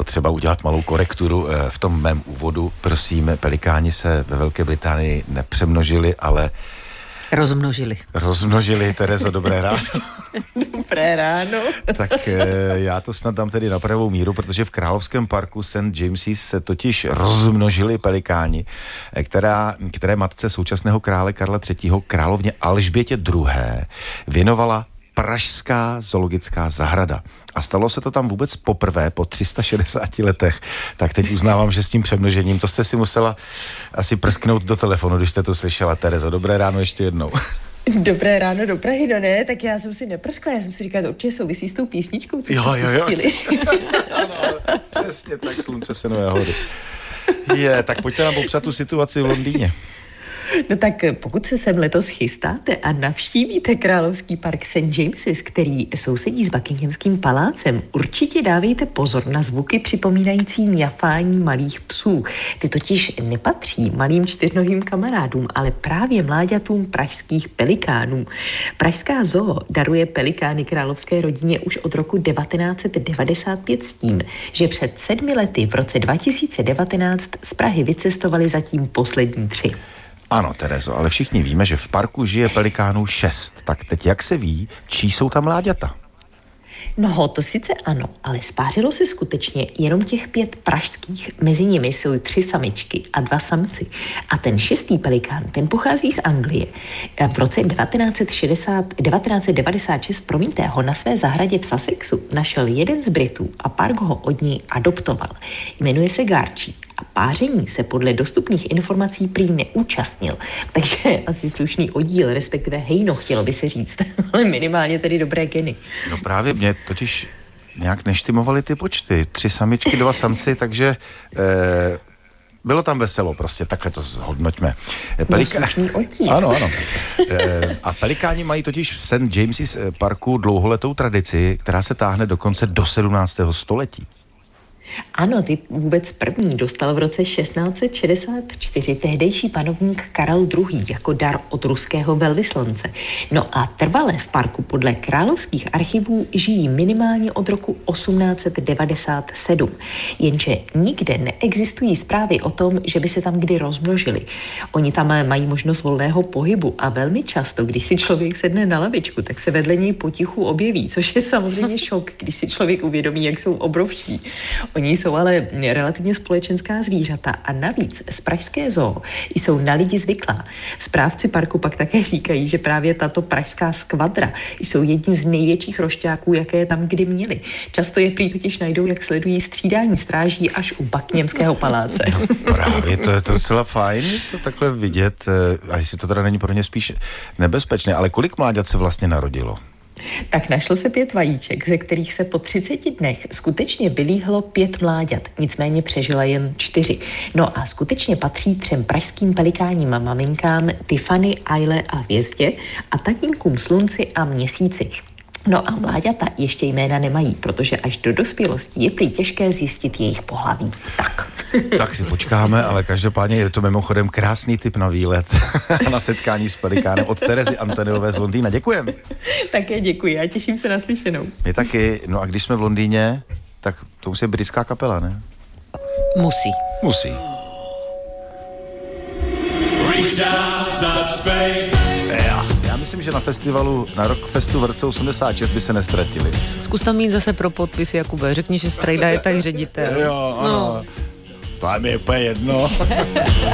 potřeba udělat malou korekturu v tom mém úvodu. Prosím, pelikáni se ve Velké Británii nepřemnožili, ale Rozmnožili, Terezo, dobré ráno. Dobré ráno. Tak já to snad dám tedy na pravou míru, protože v Královském parku St. James's se totiž rozmnožili pelikáni, které matce současného krále Karla III. Královně Alžbětě II. Věnovala Pražská zoologická zahrada. A stalo se to tam vůbec poprvé po 360 letech. Tak teď uznávám, že s tím přemnožením, to jste si musela asi prsknout do telefonu, když jste to slyšela. Terezo, dobré ráno ještě jednou. Dobré ráno do Prahy, no ne, tak já jsem si neprskla, já jsem si říkala, to určitě souvisí s tou písničkou, co jste pustili. Ano, přesně tak, Slunce se Nové hory. Tak pojďte nám popsat tu situaci v Londýně. No tak pokud se sem letos chystáte a navštívíte Královský park St. James's, který sousedí s Buckinghamským palácem, určitě dávejte pozor na zvuky připomínající mňafání malých psů. Ty totiž nepatří malým čtyřnohým kamarádům, ale právě mláďatům pražských pelikánů. Pražská zoo daruje pelikány královské rodině už od roku 1995 s tím, že před 7 lety v roce 2019 z Prahy vycestovali zatím poslední 3. Ano, Terezo, ale všichni víme, že v parku žije pelikánů 6. Tak teď jak se ví, čí jsou tam mláďata? No, to sice ano, ale spářilo se skutečně jenom těch 5 pražských. Mezi nimi jsou 3 samičky a 2 samci. A ten 6. pelikán, ten pochází z Anglie. V roce 1996, ho na své zahradě v Sussexu našel jeden z Britů a park ho od něj adoptoval. Jmenuje se Garčí. A páření se podle dostupných informací prý neúčastnil. Takže asi slušný oddíl, respektive hejno, chtělo by se říct. Ale minimálně tedy dobré geny. No právě mě totiž nějak neštimovaly ty počty. 3 samičky, 2 samci, takže bylo tam veselo prostě, takhle to zhodnoťme. Slušný oddíl. Ano. A pelikáni mají totiž v St. James's parku dlouholetou tradici, která se táhne dokonce do 17. století. Ano, ty vůbec první dostal v roce 1664 tehdejší panovník Karel II. Jako dar od ruského velvyslance. No a trvale v parku podle královských archivů žijí minimálně od roku 1897. Jenže nikde neexistují zprávy o tom, že by se tam kdy rozmnožili. Oni tam mají možnost volného pohybu a velmi často, když si člověk sedne na lavičku, tak se vedle něj potichu objeví, což je samozřejmě šok, když si člověk uvědomí, jak jsou obrovští. Oni jsou ale relativně společenská zvířata a navíc z pražské zoo jsou na lidi zvyklá. Správci parku pak také říkají, že právě tato pražská skvadra jsou jedni z největších rošťáků, jaké tam kdy měli. Často je prý totiž najdou, jak sledují střídání stráží až u Buckinghamského paláce. No, právě, to je to docela fajn, to takhle vidět, a jestli to teda není pro ně spíš nebezpečné, ale kolik mláďat se vlastně narodilo? Tak našlo se 5 vajíček, ze kterých se po 30 dnech skutečně vylíhlo 5 mláďat, nicméně přežila jen 4. No a skutečně patří 3 pražským pelikánním maminkám Tiffany, Aile a Hvězdě a tatínkům Slunci a Měsíci. No a mláďata ještě jména nemají, protože až do dospělosti je prý těžké zjistit jejich pohlaví. Tak si počkáme, ale každopádně je to mimochodem krásný tip na výlet na setkání s pelikánem od Terezy Antoniové z Londýna. Děkujem. Také děkuji a těším se na slyšenou. My taky. No a když jsme v Londýně, tak to musí britská kapela, ne? Musí. Já myslím, že na festivalu, na Rockfestu v roce 86 by se nestratili. Zkus tam mít zase pro podpis, Jakube. Řekni, že Strejda je tak ředitel. Jo, ano. To je mi úplně jedno.